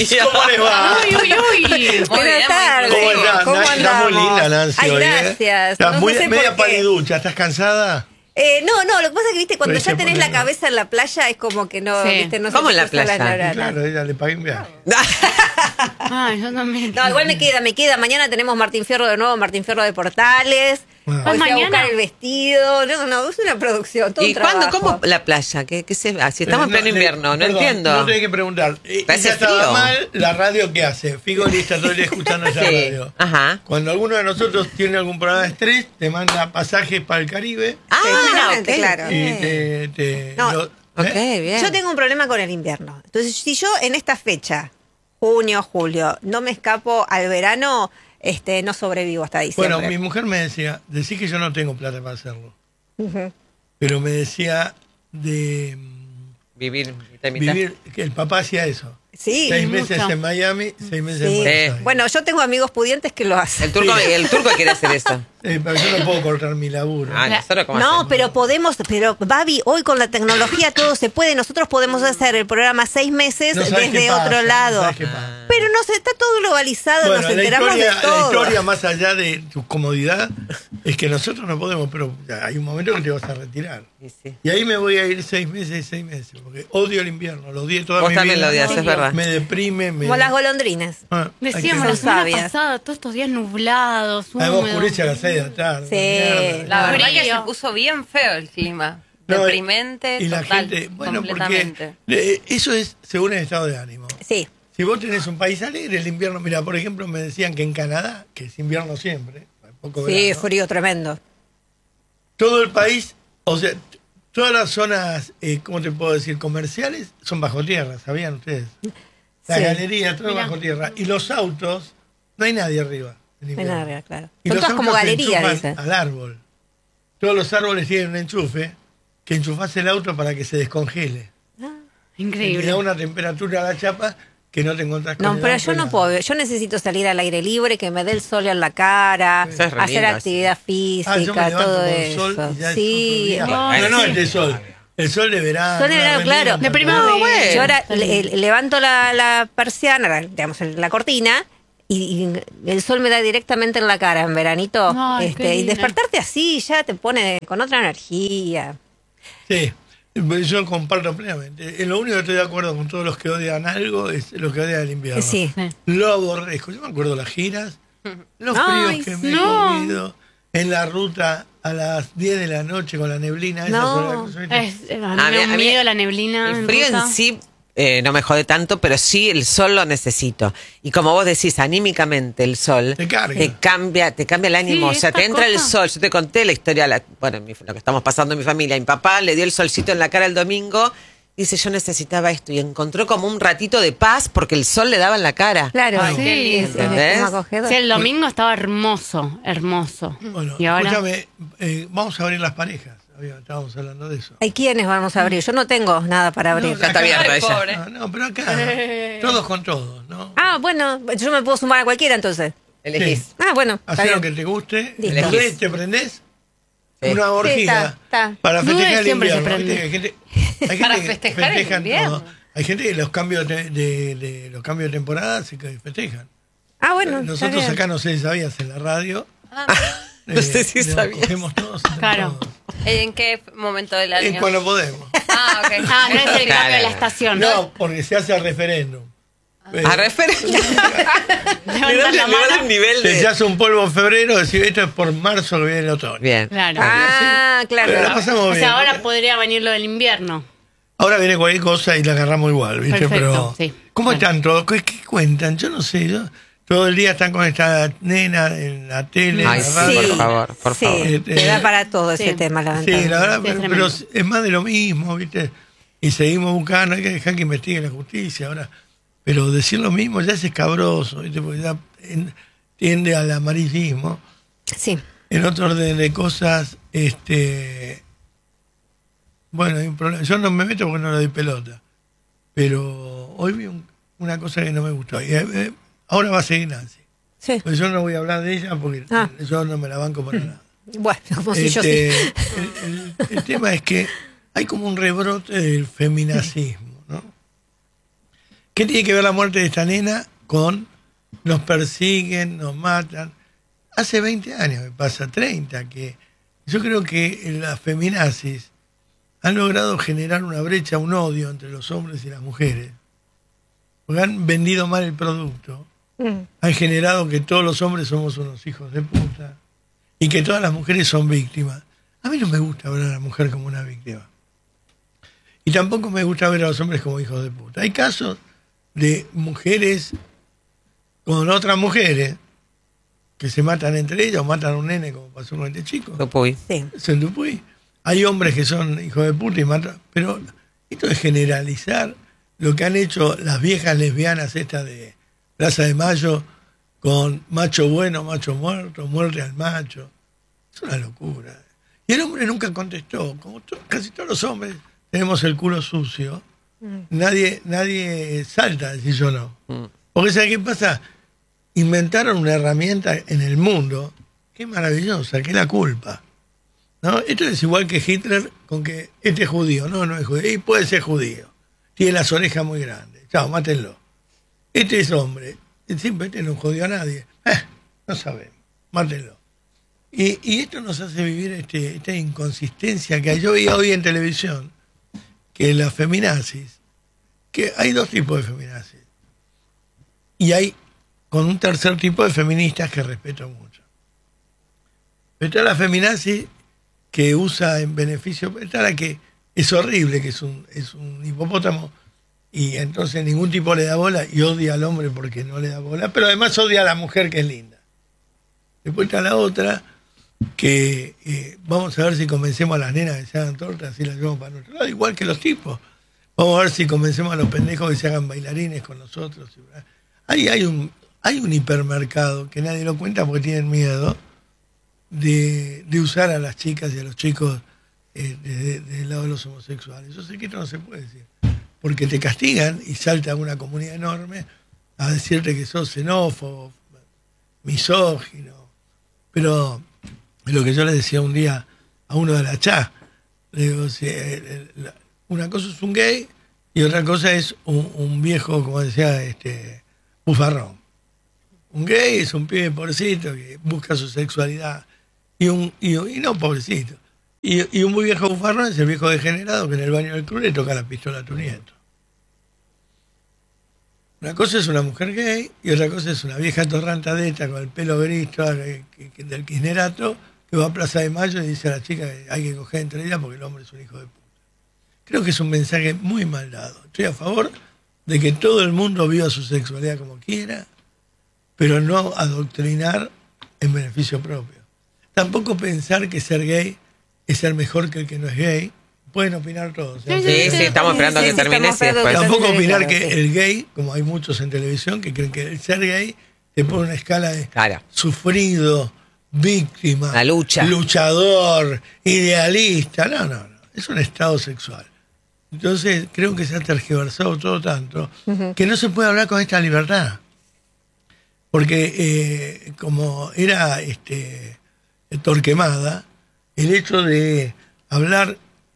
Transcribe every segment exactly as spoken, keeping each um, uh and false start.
día. ¿Cómo les va? Uy, uy, uy. Buenas tardes. ¿Cómo estás? ¿Cómo Estás andamos? muy linda, Nancy. Ay, hoy, ¿eh? gracias. Estás No muy sé por media qué. paliducha. ¿Estás cansada? Eh, no, no, lo que pasa es que, viste, cuando Pero ya se tenés pone- la cabeza en la playa es como que no, Sí. viste, no ¿Cómo se en la te cruzan las playa? neuronas. Claro, ella le pagué un viaje. Ay, yo también. No, igual me queda, me queda. Mañana tenemos Martín Fierro de nuevo, Martín Fierro de Portales. Wow. Hoy fui a ¿Mañana? buscar el vestido. No, no, es una producción, todo ¿Y un cuándo? trabajo. ¿Cómo la playa? ¿Qué, qué se ah, si estamos en Pero pleno le- invierno, no perdón, entiendo. No tenés que preguntar. Eh, Pero hace ella estaba frío. mal, la radio, ¿qué hace? Figoli está todo el día escuchando esa Sí. radio. Ajá. Cuando alguno de nosotros tiene algún problema de estrés, te manda pasajes para el Caribe Ah, Exactamente, ok. claro. y te... te No, lo- Ok, ¿eh? bien. Yo tengo un problema con el invierno. Entonces, si yo en esta fecha, junio, julio, no me escapo al verano, este, no sobrevivo hasta diciembre. Bueno, mi mujer me decía, decí que yo no tengo plata para hacerlo, Ujú. pero me decía de mm, Vivir mitad y mitad. vivir, que el papá hacía eso. Sí, seis mucho. meses en Miami, seis meses sí. en Buenos Sí. Aires. Bueno, yo tengo amigos pudientes que lo hacen. El turco, el turco quiere hacer eso. Eh, pero yo no puedo cortar mi laburo. Ah, nosotros cómo No, hacemos. pero podemos, pero Babi, hoy con la tecnología todo se puede. Nosotros podemos hacer el programa seis meses No sabes desde qué pasa, otro no lado. sabes qué pasa. Pero no sé, está todo globalizado, Bueno, nos la enteramos historia, de todo. la historia, más allá de tu comodidad, es que nosotros no podemos, pero hay un momento que te vas a retirar. Sí, sí. Y ahí me voy a ir seis meses, seis meses, porque odio el invierno, lo odié toda Vos mi también vida. lo odias, es verdad. Me deprime, me... Como las golondrinas. Ah, hay que- Decíamos la Son semana sabias. pasada, todos estos días nublados, Además húmedos. oscurece a las seis de la tarde. Sí, mierda. La verdad Frío. que se puso bien feo el clima. No, Deprimente, y la total, gente, bueno, completamente. porque eh, eso es según el estado de ánimo. Sí. Si vos tenés un país alegre, el invierno, mira, por ejemplo, me decían que en Canadá, que es invierno siempre, hay poco Sí, verano, frío tremendo. todo el país, o sea, t- todas las zonas, eh, ¿cómo te puedo decir? Comerciales son bajo tierra, ¿sabían ustedes? Las Sí. galerías, todo Mirá. bajo tierra. Y los autos, no hay nadie arriba. en No hay invierno. nada arriba, claro. Y Son los todas como autos se galerías, enchufan dicen. al árbol. Todos los árboles tienen un enchufe que enchufás el auto para que se descongele. Y Increíble. le da una temperatura a la chapa que no te encontrás con No, el pero auto yo no helado. puedo. Yo necesito salir al aire libre, que me dé el sol en la cara, Eso es re hacer lindo, actividad Ah, yo me física, levanto todo con eso. sol y ya es Sí. otro día. Ay, no, no, sí. el de sol. El sol de verano. Sol de una verano, remera, claro. un De pantalón. primavera. bueno. Yo ahora Está le- lindo. levanto la, la persiana, la- digamos, la cortina, y, y el sol me da directamente en la cara en veranito. Ay, este, qué y linda. despertarte así ya te pone con otra energía. Sí, yo comparto plenamente. En lo único que estoy de acuerdo con todos los que odian algo es lo que odian el invierno. Sí. Sí. Lo aborrezco. Yo me acuerdo las giras, los Ay, fríos que me no. he comido en la ruta a las diez de la noche con la neblina. Esa No. sola cosa, ¿viste? Es, a mí A me mí- da a un mí- miedo la neblina. El frío ruta. en sí eh, no me jode tanto, pero sí el sol lo necesito. Y como vos decís, anímicamente el sol Te carga. te cambia, te cambia el ánimo. Sí, o sea, esta te entra el cosa. sol. Yo te conté la historia, la- bueno, mi- lo que estamos pasando en mi familia. Mi papá le dio el solcito en la cara el domingo. Dice, yo necesitaba esto. Y encontró como un ratito de paz porque el sol le daba en la cara. Claro, Ay, sí, qué lindo. es- es ¿Entendés? como acogedor. Sí, el domingo estaba hermoso, hermoso. Bueno, y ahora escúchame, eh, vamos a abrir las parejas. Había- Estábamos hablando de eso. ¿Hay quiénes vamos a abrir? Yo no tengo nada para abrir. No, Ya está acá- abierta Ay, ella. pobre. No, no, pero acá, todos con todos, ¿no? Ah, bueno, yo me puedo sumar a cualquiera entonces. Elegís. Sí. Ah, bueno. está Hacer lo bien. que te guste. Listo. ¿Prendés? ¿Te prendés? Sí. Una orgía está, está. para No festejar es el siempre se invierno. prende. ¿Viste? Hay gente, hay gente Para que festejar el festejan invierno. todo. Hay gente que los cambios de, de- de- los cambios de temporada se que festejan. Ah, bueno. está Nosotros bien. acá, no sé si sabías, en la radio. No sé si nos sabías. cogemos todos entre Claro. todos. ¿En qué momento del Eh, año? cuando podemos. Ah, ok. Ah, no es el Claro. cambio de la estación. No, porque se hace el referéndum. Eh, A referencia. le Levantan dan la le dan mano. el nivel se de. hace un polvo en febrero, decir esto es por marzo que viene el otoño. Bien. Claro. Ah, claro. Pero la pasamos O bien. sea, ahora podría venir lo del invierno. Ahora viene cualquier cosa y la agarramos igual, ¿viste? Perfecto, Pero, sí. ¿cómo Bueno. están todos? ¿Qué, qué cuentan? Yo no sé. Yo, todo el día están con esta nena en la tele, Ay, en la sí, radio. por favor, por sí, favor. Este, te da para todo ese sí. tema, Sí, lamentablemente. la verdad, Sí, es pero, tremendo. pero es más de lo mismo, ¿viste? Y seguimos buscando, hay que dejar que investigue la justicia ahora. Pero decir lo mismo ya es escabroso, ¿viste? Porque ya en- tiende al amarillismo. Sí. En otro orden de cosas, este bueno, hay un problema. Yo no me meto porque no le doy pelota. Pero hoy vi un- una cosa que no me gustó. Y, eh, ahora va a seguir Nancy. Sí. Pues yo no voy a hablar de ella porque Ah. yo no me la banco para nada. Bueno, como si yo Este, sí. el, el- el tema es que hay como un rebrote del feminacismo, ¿no? ¿Qué tiene que ver la muerte de esta nena con nos persiguen, nos matan? Hace veinte años, me pasa treinta, que yo creo que las feminazis han logrado generar una brecha, un odio entre los hombres y las mujeres. Porque han vendido mal el producto. Mm. Han generado que todos los hombres somos unos hijos de puta y que todas las mujeres son víctimas. A mí no me gusta ver a la mujer como una víctima. Y tampoco me gusta ver a los hombres como hijos de puta. Hay casos de mujeres con otras mujeres que se matan entre ellas o matan a un nene, como pasó con este chico. Dupuy. Sí. Es en Dupuy. Hay hombres que son hijos de puta y matan. Pero esto es generalizar lo que han hecho las viejas lesbianas estas de Plaza de Mayo con macho bueno, macho muerto, muerte al macho. Es una locura. Y el hombre nunca contestó. Como to- casi todos los hombres tenemos el culo sucio. Mm. Nadie, nadie salta a decir yo no. Mm. Porque ¿sabe qué pasa? Inventaron una herramienta en el mundo que es maravillosa, que es la culpa. ¿No? Esto es igual que Hitler con que este es judío. No, no es judío. Y puede ser judío. Tiene las orejas muy grandes. Chao, mátenlo. Este es hombre. Siempre este no jodió a nadie. Eh, no sabemos. Mátenlo. Y, y esto nos hace vivir este, esta inconsistencia que hay. Yo veía hoy en televisión que las feminazis, que hay dos tipos de feminazis. Y hay con un tercer tipo de feministas que respeto mucho. Está la feminazi que usa en beneficio, está la que es horrible, que es un, es un hipopótamo, y entonces ningún tipo le da bola y odia al hombre porque no le da bola, pero además odia a la mujer que es linda. Después está la otra, que eh, vamos a ver si convencemos a las nenas que se hagan tortas y las llevamos para nuestro lado, igual que los tipos. Vamos a ver si convencemos a los pendejos que se hagan bailarines con nosotros. Ahí hay un, hay un hipermercado que nadie lo cuenta porque tienen miedo de, de usar a las chicas y a los chicos eh, desde, desde el lado de los homosexuales. Yo sé que esto no se puede decir, porque te castigan y salta una comunidad enorme a decirte que sos xenófobo, misógino. Pero lo que yo le decía un día a uno de la Chá, le digo, si, eh, la, una cosa es un gay y otra cosa es un, un viejo, como decía, este bufarrón. Un gay es un pibe pobrecito que busca su sexualidad y un y, y no pobrecito. Y, y un muy viejo bufarrón es el viejo degenerado que en el baño del club le toca la pistola a tu nieto. Una cosa es una mujer gay y otra cosa es una vieja torrantadeta con el pelo gris que, que, del kirchnerato que va a Plaza de Mayo y dice a la chica que hay que coger entre ellas porque el hombre es un hijo de puta. Creo que es un mensaje muy mal dado. Estoy a favor de que todo el mundo viva su sexualidad como quiera, pero no adoctrinar en beneficio propio. Tampoco pensar que ser gay es ser mejor que el que no es gay. Pueden opinar todos. Sí, sí, sí, estamos esperando que termine. Sí, tampoco opinar que el gay, como hay muchos en televisión, que creen que el ser gay te pone una escala de claro. Sufrido, víctima, la lucha. Luchador, idealista. No, no, no. Es un estado sexual. Entonces creo que se ha tergiversado todo tanto uh-huh. que no se puede hablar con esta libertad. Porque eh, como era este Torquemada, el hecho de hablar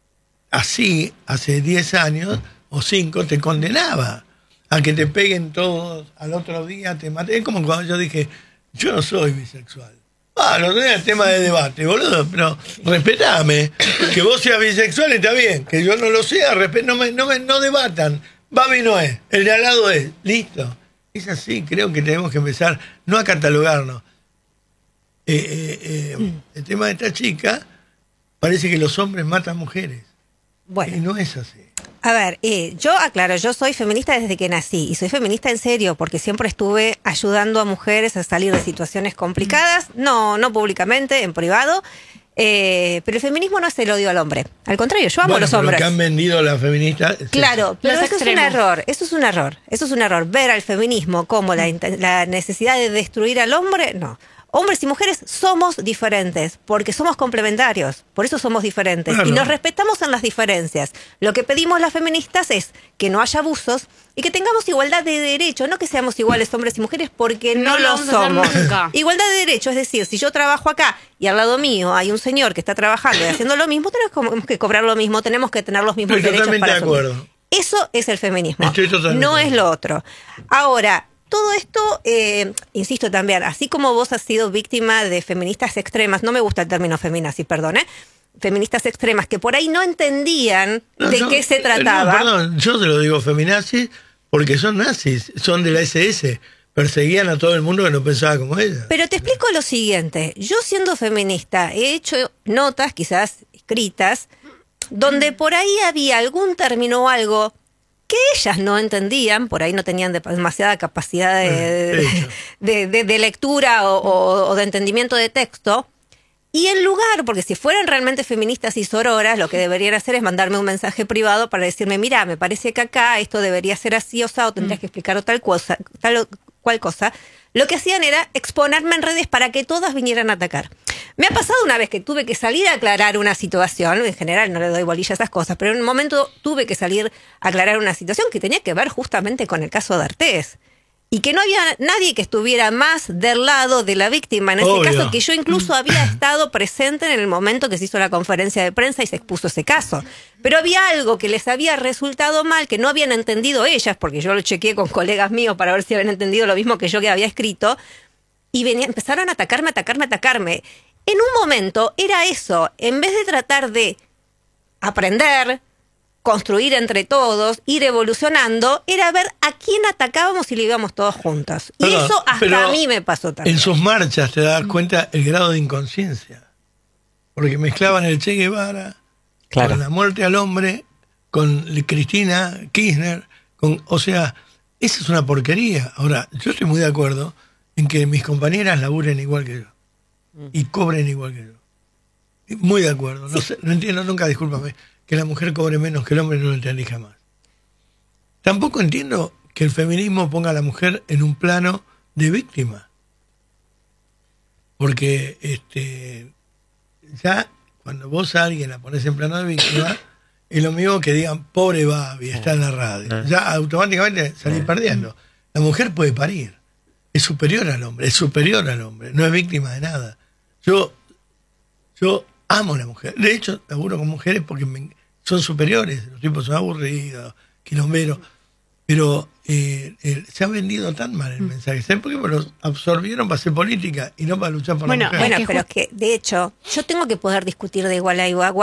así hace diez años o cinco te condenaba a que te peguen todos al otro día, te maten. Es como cuando yo dije, yo no soy bisexual. Ah, no tenía el tema de debate, boludo, pero respetame. Que vos seas bisexual está bien, que yo no lo sea, resp- no, me, no, me, no debatan. Babi no es, el de al lado es, listo. Es así, creo que tenemos que empezar, no a catalogarnos. Eh, eh, eh, el tema de esta chica, parece que los hombres matan mujeres. Bueno. Y no es así. A ver, eh, yo aclaro, yo soy feminista desde que nací y soy feminista en serio porque siempre estuve ayudando a mujeres a salir de situaciones complicadas, no, no públicamente, en privado, eh, pero el feminismo no es el odio al hombre, al contrario, yo amo bueno, a los hombres. Lo que han vendido las feministas. Claro, pero los eso extremos. es un error, eso es un error, eso es un error, ver al feminismo como la, la necesidad de destruir al hombre, no. Hombres y mujeres somos diferentes, porque somos complementarios, por eso somos diferentes. Claro. Y nos respetamos en las diferencias. Lo que pedimos las feministas es que no haya abusos y que tengamos igualdad de derechos, no que seamos iguales hombres y mujeres, porque no, No lo lo vamos a hacer somos. nunca. Igualdad de derechos, es decir, si yo trabajo acá y al lado mío hay un señor que está trabajando y haciendo lo mismo, tenemos que cobrar lo mismo, tenemos que tener los mismos Estoy derechos totalmente para de acuerdo. Eso es el feminismo, Estoy totalmente no de es lo otro. Ahora, todo esto, eh, insisto también, así como vos has sido víctima de feministas extremas, no me gusta el término feminazi, perdón, ¿eh? Feministas extremas que por ahí no entendían No, de yo- qué se no, trataba. perdón, yo se lo digo feminazis porque son nazis, son de la S S. Perseguían a todo el mundo que no pensaba como ella. Pero te explico lo siguiente. Yo siendo feminista he hecho notas, quizás escritas, donde por ahí había algún término o algo que ellas no entendían, por ahí no tenían de- demasiada capacidad de, Eh, de, hecho. de- de- de lectura o, o- o de entendimiento de texto. Y en lugar, porque si fueran realmente feministas y sororas, lo que deberían hacer es mandarme un mensaje privado para decirme, mira, me parece que acá esto debería ser así o sea, o tendrías que explicar o tal cosa, tal o cual cosa. Lo que hacían era exponerme en redes para que todas vinieran a atacar. Me ha pasado una vez que tuve que salir a aclarar una situación, en general no le doy bolilla a esas cosas, pero en un momento tuve que salir a aclarar una situación que tenía que ver justamente con el caso de Artés. Y que no había nadie que estuviera más del lado de la víctima en ese Obvio. caso, que yo incluso había estado presente en el momento que se hizo la conferencia de prensa y se expuso ese caso. Pero había algo que les había resultado mal, que no habían entendido ellas, porque yo lo chequeé con colegas míos para ver si habían entendido lo mismo que yo que había escrito, y venía, empezaron a atacarme, atacarme, atacarme. En un momento era eso, en vez de tratar de aprender, construir entre todos, ir evolucionando, era ver a quién atacábamos y le íbamos todos juntos. Y Perdón, eso hasta pero a mí me pasó también. En sus marchas te das cuenta el grado de inconsciencia. Porque mezclaban el Che Guevara Claro. con la muerte al hombre, con Cristina Kirchner, con, o sea, esa es una porquería. Ahora, yo estoy muy de acuerdo en que mis compañeras laburen igual que yo y cobren igual que yo. Muy de acuerdo. No, sé, no entiendo nunca, discúlpame, que la mujer cobre menos que el hombre, no lo entendí jamás. Tampoco entiendo que el feminismo ponga a la mujer en un plano de víctima. Porque este ya cuando vos a alguien la pones en plano de víctima, es lo mismo que digan, pobre Babi, está en la radio. Ya automáticamente salís perdiendo. La mujer puede parir. Es superior al hombre, es superior al hombre, no es víctima de nada. Yo, yo amo a la mujer. De hecho, laburo con mujeres porque me- son superiores. Los tipos son aburridos, quilomberos. Pero eh, eh, se ha vendido tan mal el mensaje. ¿Saben por qué? Porque los absorbieron para hacer política y no para luchar por Bueno, la mujer. Bueno, Es que pero just- es que, de hecho, yo tengo que poder discutir de igual a igual